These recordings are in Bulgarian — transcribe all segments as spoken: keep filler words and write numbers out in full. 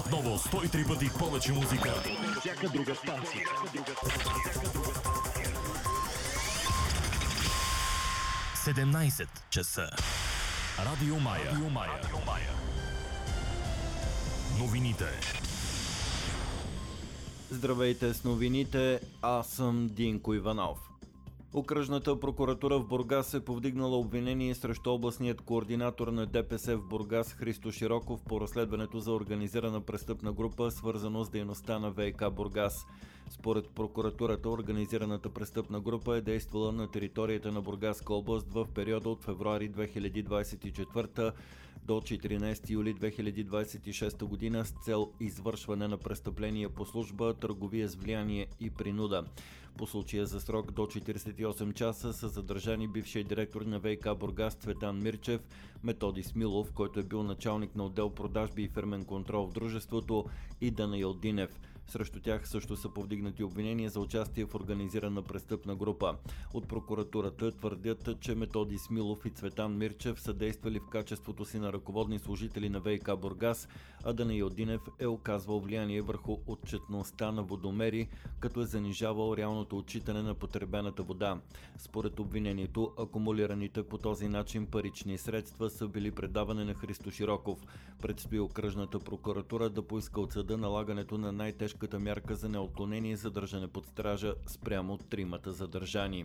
Отново сто и три пъти повече музика. Всяка друга станция. седемнайсет часа. Радио Мая. Радио Мая. Радио Мая. Новините. Здравейте с новините, аз съм Динко Иванов. Окръжната прокуратура в Бургас е повдигнала обвинение срещу областният координатор на ДПС в Бургас Христо Широков по разследването за организирана престъпна група, свързано с дейността на ВиК Бургас. Според прокуратурата, организираната престъпна група е действала на територията на Бургаска област в периода от февруари две хиляди двадесет и четвърта до четиринайсети юли две хиляди двадесет и шеста година с цел извършване на престъпления по служба, търговия с влияние и принуда. По случая за срок до четирийсет и осем часа са задържани бившият директор на ВиК Бургас Цветан Мирчев, Методи Смилов, който е бил началник на отдел продажби и фирмен контрол в дружеството, и Данаил Динев. Срещу тях също са повдигнати обвинения за участие в организирана престъпна група. От прокуратурата твърдят, че Методи Смилов и Цветан Мирчев са действали в качеството си на ръководни служители на ВиК Бургас, а Данаил Динев е оказвал влияние върху отчетността на водомери, като е занижавал реалното отчитане на потребената вода. Според обвинението, акумулираните по този начин парични средства са били предавани на Христо Широков. Предстои окръжната прокуратура да поиска от съда налагането на най-тежката мярка за неотклонение задържане под стража спрямо тримата задържани.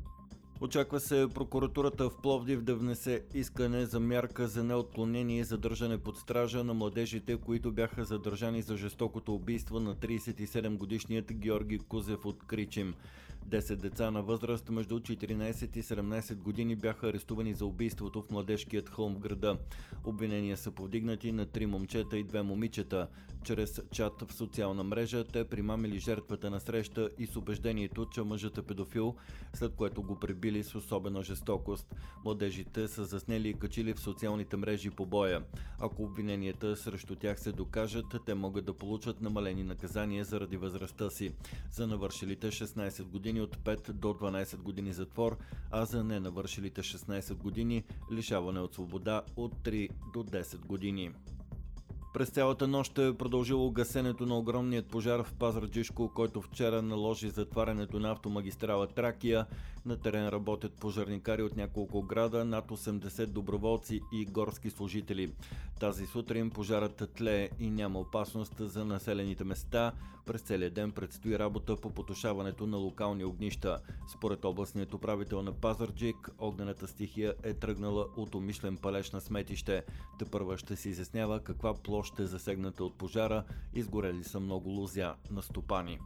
Очаква се прокуратурата в Пловдив да внесе искане за мярка за неотклонение и задържане под стража на младежите, които бяха задържани за жестокото убийство на трийсет и седем годишният Георги Кузев от Кричим. десет деца на възраст между четиринайсет и седемнайсет години бяха арестувани за убийството в младежкият хълм в града. Обвинения са повдигнати на три момчета и две момичета. Чрез чат в социална мрежа те примамили жертвата на среща и с убеждението, че мъжът е педофил, след което го пребили с особена жестокост. Младежите са заснели и качили в социалните мрежи побоя. Ако обвиненията срещу тях се докажат, те могат да получат намалени наказания заради възрастта си. За навършилите шестнайсет години от пет до дванайсет години затвор, а за ненавършилите шестнайсет години лишаване от свобода от три до десет години. През цялата нощ е продължило гасенето на огромният пожар в Пазарджишко, който вчера наложи затварянето на автомагистрала Тракия. На терен работят пожарникари от няколко града, над осемдесет доброволци и горски служители. Тази сутрин пожарът тлее и няма опасност за населените места. През целия ден предстои работа по потушаването на локални огнища. Според областният управител на Пазарджик, огнената стихия е тръгнала от умишлен палеж на сметище. Тепърва ще се изяснява каква площ ще е засегната от пожара, изгорели са много лозя на стопани.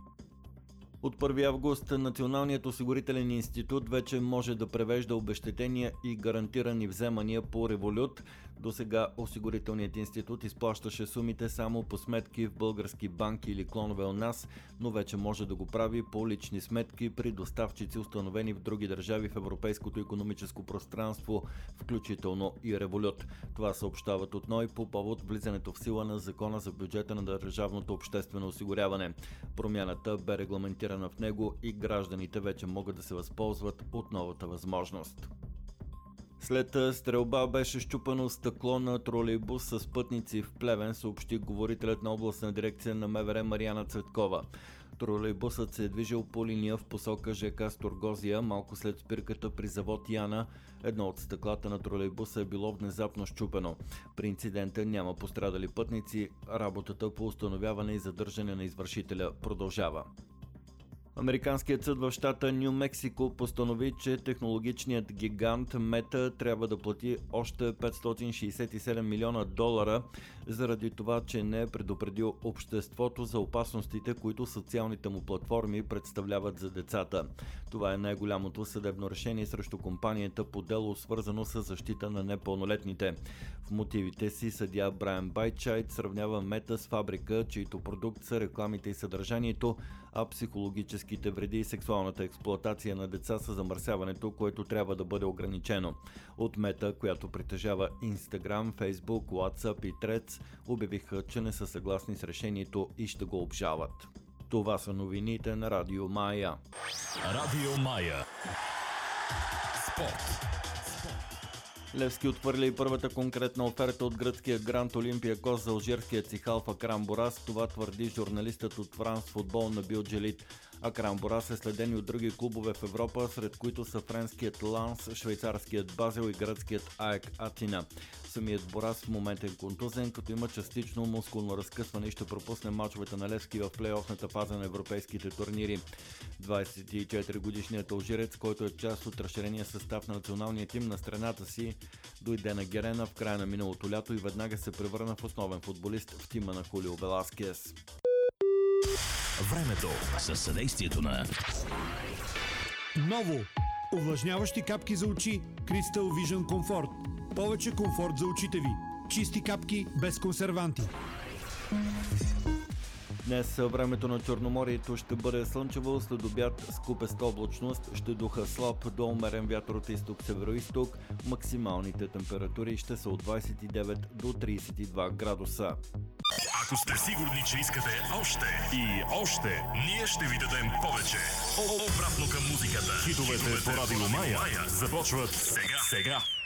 От първи август Националният осигурителен институт вече може да превежда обезщетения и гарантирани вземания по Револют. До сега осигурителният институт изплащаше сумите само по сметки в български банки или клонове у нас, но вече може да го прави по лични сметки при доставчици, установени в други държави в Европейското икономическо пространство, включително и Револют. Това съобщават от НОИ по повод влизането в сила на Закона за бюджета на държавното обществено осигуряване. Промяната бе регламентирана в него и гражданите вече могат да се възползват от новата възможност. След стрелба беше счупено стъкло на тролейбус с пътници в Плевен, съобщи говорителят на областна дирекция на МВР Мариана Цветкова. Тролейбусът се е движил по линия в посока ЖК Сторгозия, малко след спирката при завод Яна. Едно от стъклата на тролейбуса е било внезапно счупено. При инцидента няма пострадали пътници, работата по установяване и задържане на извършителя продължава. Американският съд в щата Ню Мексико постанови, че технологичният гигант Мета трябва да плати още петстотин шейсет и седем милиона долара заради това, че не е предупредил обществото за опасностите, които социалните му платформи представляват за децата. Това е най-голямото съдебно решение срещу компанията по дело, свързано с защита на непълнолетните. В мотивите си съдия Брайан Байтчайт сравнява Мета с фабрика, чийто продукт са рекламите и съдържанието, а психологически вреди и сексуалната експлоатация на деца са замърсяването, което трябва да бъде ограничено. От Мета, която притежава Instagram, Facebook, WhatsApp и Threads, обявиха, че не са съгласни с решението и ще го обжалват. Това са новините на Радио Мая. Радио Мая. Спорт. Левски отхвърли и първата конкретна оферта от гръцкия Гранд Олимпиакос за алжирският си халф Акрам Борас. Това твърди журналистът от Франс Футбол Набил Джелит. Акрам Борас е следен и от други клубове в Европа, сред които са френският Ланс, швейцарският Базел и гръцкият АЕК Атина. Самият Борас в момента е контузен, като има частично мускулно разкъсване и ще пропусне мачовете на Левски в плейофната фаза на европейските турнири. двадесет и четири годишният алжирец, който е част от разширения състав на националния тим на страната си, дойде на Герена в края на миналото лято и веднага се превърна в основен футболист в тима на Хулио Веласкес. Времето със съдействието на Ново! Увлажняващи капки за очи Crystal Vision Comfort. Повече комфорт за очите ви. Чисти капки без консерванти. Днес времето на Черноморието ще бъде слънчево, след обяд с купеста облачност, ще духа слаб до умерен вятър от изток-североизток. Максималните температури ще са от двадесет и девет до тридесет и два градуса. Ако сте сигурни, че искате още и още, ние ще ви дадем повече. Обратно към музиката. Хитовете по Радио Мая започват сега. сега.